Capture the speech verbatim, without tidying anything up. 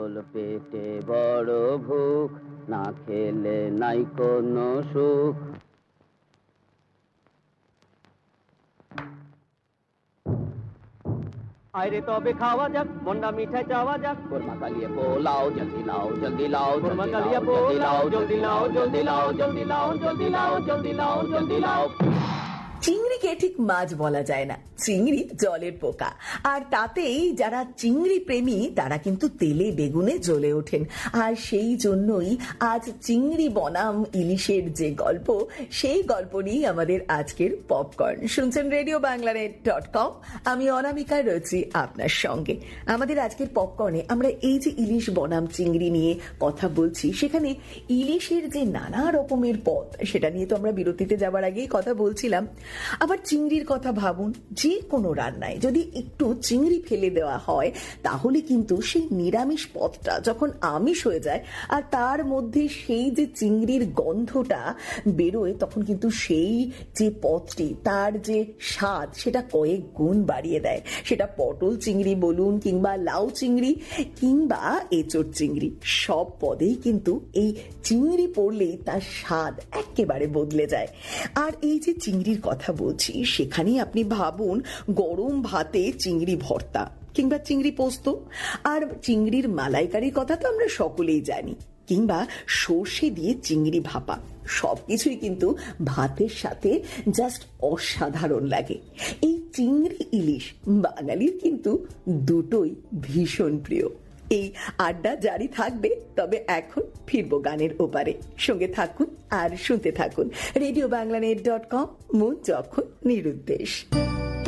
কেবল পেটে বড় ভুক, না খেলে নাই কোনো সুখ। আরে তবে খাওয়া যাক, মন্ডা মিঠাই চাওয়া যাক, কোরমা কালিয়ে পোলাও জলদি লাও জলদি লাও, কোরমা কালিয়া পোলাও জলদি লাও জলদি লাও জলদি লাও জলদি লাও জলদি লাও জলদি লাও। চিংড়িকে ঠিক মাছ বলা যায় না, চিংড়ি জলের পোকা। আর তাতেই যারা চিংড়ি প্রেমী তারা কিন্তু তেলে বেগুনে জ্বলে ওঠেন। আর সেই জন্যই আজ চিংড়ি বনাম ইলিশের যে গল্প, সেই গল্প নিয়েই আমাদের আজকের পপকর্ন। শুনছেন রেডিও বাংলানেট ডট কম, আমি অনামিকা রয়েছি আপনার সঙ্গে। আমাদের আজকের পপকর্নে আমরা এই যে ইলিশ বনাম চিংড়ি নিয়ে কথা বলছি, সেখানে ইলিশের যে নানা রকমের পদ, সেটা নিয়ে তো আমরা বিরতিতে যাবার আগেই কথা বলছিলাম। আবার চিংড়ির কথা ভাবুন, যে কোনো রান্নায় যদি একটু চিংড়ি ফেলে দেওয়া হয় তাহলে কিন্তু সেই নিরামিষ পদটা যখন আমিষ হয়ে যায় আর তার মধ্যে সেই যে চিংড়ির গন্ধটা বেরোয়, তখন কিন্তু সেই যে পদটি তার যে স্বাদ সেটা কয়েক গুণ বাড়িয়ে দেয়। সেটা পটল চিংড়ি বলুন, কিংবা লাউ চিংড়ি, কিংবা এঁচোড় চিংড়ি, সব পদেই কিন্তু এই চিংড়ি পড়লেই তার স্বাদ একেবারে বদলে যায়। আর এই যে চিংড়ির কথা বলছি, সেখানেই আপনি ভাবুন গরম ভাতে চিংড়ি ভর্তা, কিংবা চিংড়ি পোস্ত। আর চিংড়ির মালাইকারির কথা তো আমরা সকলেই জানি, কিংবা সর্ষে দিয়ে চিংড়ি ভাপা, সবকিছুই কিন্তু ভাতের সাথে জাস্ট অসাধারণ লাগে। এই চিংড়ি ইলিশ বাঙালির কিন্তু দুটোই ভীষণ প্রিয়। এই আড্ডা জারি থাকবে, তবে এখন ফিরবো গানের ওপারে। সঙ্গে থাকুন আর শুনতে থাকুন রেডিও বাংলানেট ডট কম, মন যখন নিরুদ্দেশ।